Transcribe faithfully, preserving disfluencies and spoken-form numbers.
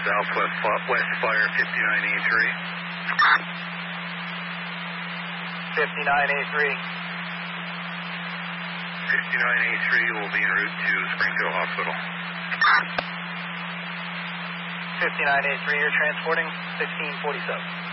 Southwest West Fire fifty-nine A three. fifty-nine A three. fifty-nine A three will be en route to Springfield Hospital. fifty-nine A three, you're transporting sixteen forty-seven.